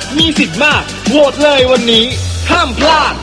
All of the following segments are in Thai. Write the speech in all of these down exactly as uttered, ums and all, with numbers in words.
มีสิทธิ์มากโหวตเลยวันนี้ห้ามพลาด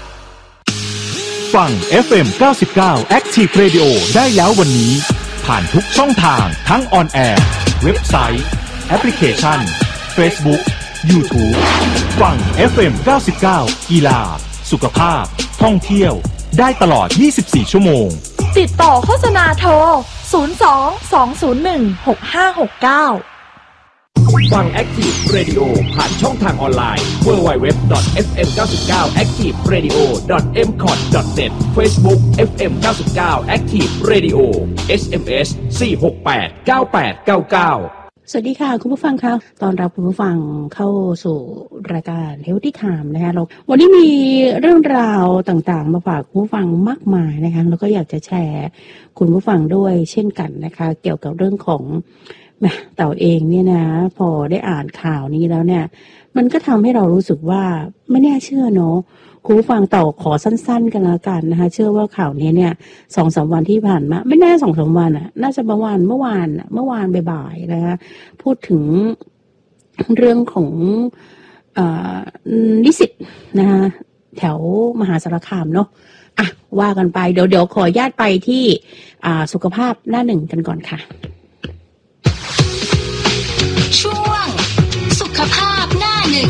ฟัง เอฟ เอ็ม เก้าสิบเก้า Active Radio ได้แล้ววันนี้ผ่านทุกช่องทางทั้งออนแอร์เว็บไซต์แอปพลิเคชัน Facebook YouTube ฟัง เอฟ เอ็ม เก้าสิบเก้า กีฬาสุขภาพท่องเที่ยวได้ตลอดยี่สิบสี่ชั่วโมงติดต่อโฆษณาโทรศูนย์ สอง สอง ศูนย์ หนึ่ง หก ห้า หก เก้าฟัง Active Radio ผ่านช่องทางออนไลน์ ดับเบิลยู ดับเบิลยู ดับเบิลยู ดอท เอฟ เอ็ม เก้าสิบเก้า แอคทีฟเรดิโอ ดอท เอ็ม คอท ดอท เน็ต Facebook เอฟ เอ็ม เก้าสิบเก้า Active Radio เอส เอ็ม เอส สี่ หก แปด เก้า แปด เก้า เก้าสวัสดีค่ะคุณผู้ฟังค่ะตอนรับคุณผู้ฟังเข้าสู่รายการ Healthy Time นะคะเราวันนี้มีเรื่องราวต่างๆมาฝากคุณผู้ฟังมากมายนะคะแล้วก็อยากจะแชร์คุณผู้ฟังด้วยเช่นกันนะคะเกี่ยวกับเรื่องของแม่เต่าเองเนี่ยนะพอได้อ่านข่าวนี้แล้วเนี่ยมันก็ทำให้เรารู้สึกว่าไม่น่าเชื่อเนาะคุณผู้ฟังเต่าขอสั้นๆกันละกันนะคะเชื่อว่าข่าวนี้เนี่ยสองสามวันที่ผ่านมาไม่แน่สองสามวันอ่ะน่าจะประมาณเมื่อวานเมื่อวานบ่ายๆนะคะพูดถึงเรื่องของอ่านิสิตนะคะแถวมหาสารคามเนาะอ่ะว่ากันไปเดี๋ยวเดี๋ยวขอญาตไปที่อ่าสุขภาพหน้าหนึ่งกันก่อนค่ะช่วงสุขภาพหน้าหนึ่ง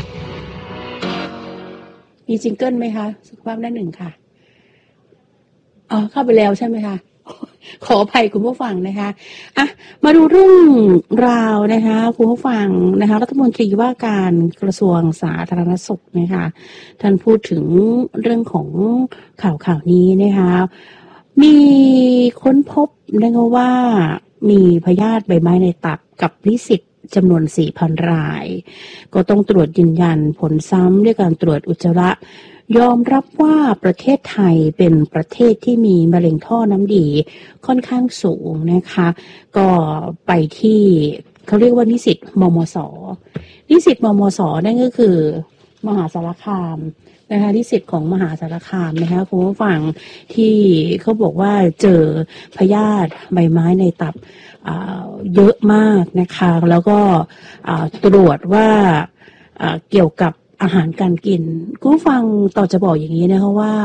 มีจิงเกิลไหมคะสุขภาพหน้าหนึ่งค่ะอ๋อเข้าไปแล้วใช่ไหมคะขออภัยคุณผู้ฟังนะคะอ่ะมาดูเรื่องราวนะคะคุณผู้ฟังนะคะรัฐมนตรีว่าการกระทรวงสาธารณสุขนะคะท่านพูดถึงเรื่องของข่าวข่าวนี้นะคะมีค้นพบนะคะว่ามีพยาธิใบไม้ในตับกับนิสิตจำนวน สี่พัน รายก็ต้องตรวจยืนยันผลซ้ำด้วยการตรวจอุจจาระยอมรับว่าประเทศไทยเป็นประเทศที่มีมะเร็งท่อน้ำดีค่อนข้างสูงนะคะก็ไปที่เขาเรียกว่านิสิตมมส.นิสิตมมส.นั่นก็คือมหาสารคามนะคะนิสิตของมหาสารคามนะคะคุณผู้ฟังที่เขาบอกว่าเจอพยาธิใบไม้ในตับเยอะมากนะคะแล้วก็ตรวจว่าเกี่ยวกับอาหารการกินคุณผู้ฟังต่อจะบอกอย่างนี้นะคะว่า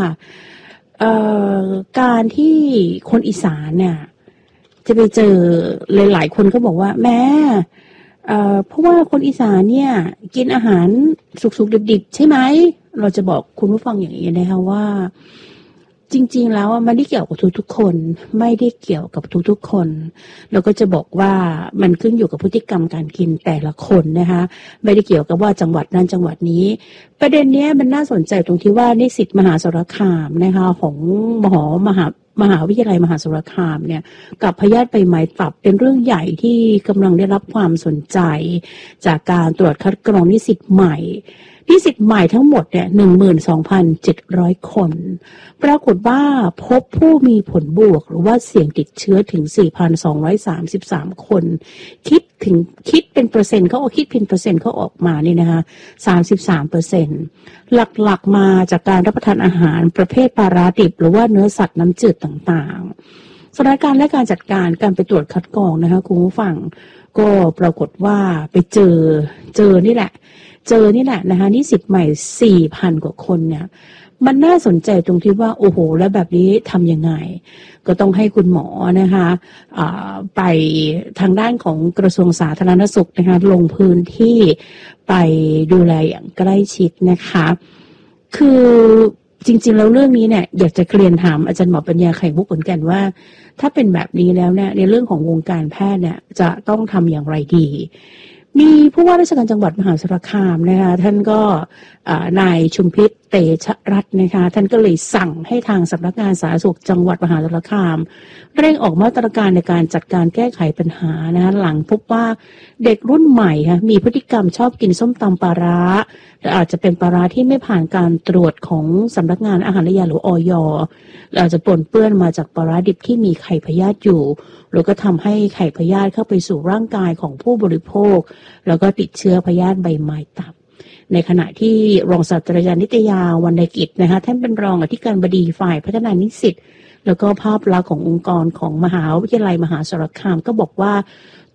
การที่คนอีสานเนี่ยจะไปเจอหลายๆคนก็บอกว่าแม้เพราะว่าคนอีสานเนี่ยกินอาหารสุกๆดิบๆใช่ไหมเราจะบอกคุณผู้ฟังอย่างนี้นะคะว่าจริงๆแล้วมันไม่ได้เกี่ยวกับทุกๆคนไม่ได้เกี่ยวกับทุกๆคนเราก็จะบอกว่ามันขึ้นอยู่กับพฤติกรรมการกินแต่ละคนนะคะไม่ได้เกี่ยวกับว่าจังหวัดนั้นจังหวัดนี้ประเด็นนี้มันน่าสนใจตรงที่ว่านิสิตมหาสารคามนะคะของมหมหามหาวิทยาลัยมหาสารคามเนี่ยกับพยาธิใบไม้ตับเป็นเรื่องใหญ่ที่กำลังได้รับความสนใจจากการตรวจคัดกรองนิสิตใหม่นิสิตใหม่ทั้งหมดเนี่ย หนึ่งหมื่นสองพันเจ็ดร้อย คนปรากฏว่าพบผู้มีผลบวกหรือว่าเสี่ยงติดเชื้อถึง สี่พันสองร้อยสามสิบสาม คนคิดถึงคิดเป็นเปอร์เซ็นต์เขาเอาคิดเป็นเปอร์เซ็นต์เขาออกมานี่นะคะ สามสิบสามเปอร์เซ็นต์ หลักๆมาจากการรับประทานอาหารประเภทปลาร้าดิบหรือว่าเนื้อสัตว์น้ำจืดต่างๆสถานการณ์และการจัดการการไปตรวจคัดกรองนะคะคุณผู้ฟังก็ปรากฏว่าไปเจอเจอนี่แหละเจอนี่แหละนะคะนิสิตใหม่ สี่พัน กว่าคนเนี่ยมันน่าสนใจตรงที่ว่าโอ้โหแล้วแบบนี้ทำยังไงก็ต้องให้คุณหมอนะคะไปทางด้านของกระทรวงสาธารณสุขนะคะลงพื้นที่ไปดูแลอย่างใกล้ชิดนะคะคือจริงๆแล้วเรื่องนี้เนี่ยอยากจะเรียนถามอาจารย์หมอปัญญาไข่มุกเหมือนกันว่าถ้าเป็นแบบนี้แล้วเนี่ยในเรื่องของวงการแพทย์เนี่ยจะต้องทำอย่างไรดีมีผู้ว่าราชการจังหวัดมหาสารคามนะคะท่านก็นายชุมพิษเตชะรัตน์นะคะท่านก็เลยสั่งให้ทางสำนักงานสาธารณสุขจังหวัดมหาสารคามเร่งออกมาตรการในการจัดการแก้ไขปัญหานะคะหลังพบว่าเด็กรุ่นใหม่ค่ะมีพฤติกรรมชอบกินส้มตำปลาร้าและอาจจะเป็นปลาร้าที่ไม่ผ่านการตรวจของสำนักงานอาหารและยาหรือ อย.อาจจะปนเปื้อนมาจากปลาร้าดิบที่มีไข่พยาธิอยู่แล้วก็ทำให้ไข่พยาธิเข้าไปสู่ร่างกายของผู้บริโภคแล้วก็ติดเชื้อพยาธิใบไม้ตับในขณะที่รองศาสตราจารย์นิตยาวรรณกิจนะคะท่านเป็นรองอธิการบดีฝ่ายพัฒนานิสิตแล้วก็ภาพลักษณ์ขององค์กรของมหาวิทยาลัยมหาสารคามก็บอกว่า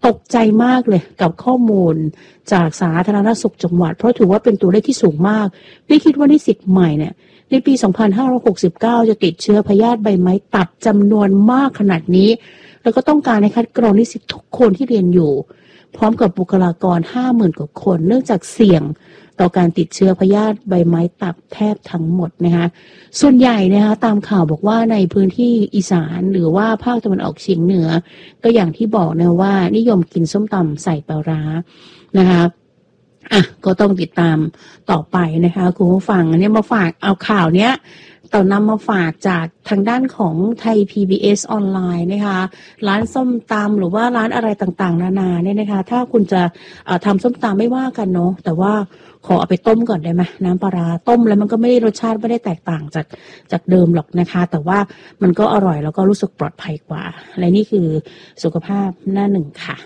ตกใจมากเลยกับข้อมูลจากสาธารณสุขจังหวัดเพราะถือว่าเป็นตัวเลขที่สูงมากไม่คิดว่านิสิตใหม่เนี่ยในปีสองพันห้าร้อยหกสิบเก้าจะติดเชื้อพยาธิใบไม้ตับจำนวนมากขนาดนี้แล้วก็ต้องการให้คัดกรองนิสิตทุกคนที่เรียนอยู่พร้อมกับบุคลากร ห้าหมื่น กว่าคนเนื่องจากเสี่ยงต่อการติดเชื้อพยาธิใบไม้ตับแทบทั้งหมดนะคะส่วนใหญ่นะคะตามข่าวบอกว่าในพื้นที่อีสานหรือว่าภาคตะวันออกเฉียงเหนือก็อย่างที่บอกนะว่านิยมกินส้มตำใส่ปลาร้านะคะอ่ะก็ต้องติดตามต่อไปนะคะคุณผู้ฟังอันนี้มาฝากเอาข่าวเนี้ยต่อนำมาฝากจากทางด้านของไทย พี บี เอส ออนไลน์นะคะร้านส้มตำหรือว่าร้านอะไรต่างๆนานาเนี่ยนะคะถ้าคุณจะเอ่อทำส้มตำไม่ว่ากันเนาะแต่ว่าขอเอาไปต้มก่อนได้ไหมน้ำปลาร้าต้มแล้วมันก็ไม่ได้รสชาติไม่ได้แตกต่างจากจากเดิมหรอกนะคะแต่ว่ามันก็อร่อยแล้วก็รู้สึกปลอดภัยกว่าและนี่คือสุขภาพหน้าหนึ่งค่ะ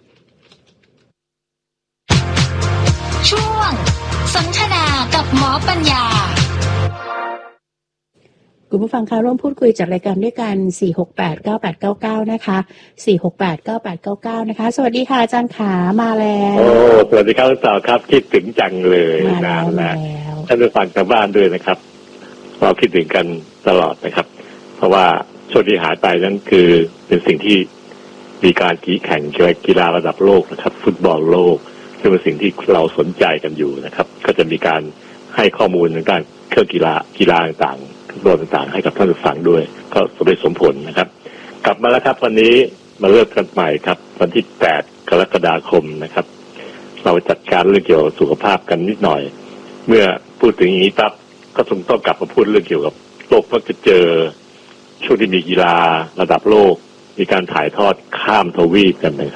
ช่วงสนทนากับหมอปัญญาคุณผู้ฟังคะร่วมพูดคุยจากรายการด้วยกัน สี่ หก แปด เก้า แปด เก้า เก้า นะคะ สี่ หก แปด เก้า แปด เก้า เก้า นะคะสวัสดีค่ะอาจารย์ขามาแล้วโอ้สวัสดีครับสาวครับคิดถึงจังเลยนานแล้วท่านผู้ฟังทางบ้านด้วยนะครับเราคิดถึงกันตลอดนะครับเพราะว่าช่วงที่หายไปนั้นคือเป็นสิ่งที่มีการแข่งกีฬาระดับโลกนะครับฟุตบอลโลกซึ่งเป็นสิ่งที่เราสนใจกันอยู่นะครับก็จะมีการให้ข้อมูลในด้านเครื่องกีฬากีฬาต่างๆโดนต่างๆให้กับท่านผู้ฟังด้วยก็สมเหตุสมผลนะครับกลับมาแล้วครับวันนี้มาเริ่มกันใหม่ครับวันที่แปดกรกฎาคมนะครับเราจัดการเรื่องเกี่ยวกับสุขภาพกันนิดหน่อยเมื่อพูดถึงอย่างนี้ปั๊บก็ต้องต้องกลับมาพูดเรื่องเกี่ยวกับโลกก็จะเจอช่วงที่มีกีฬาระดับโลกมีการถ่ายทอดข้ามทวีปกันนะ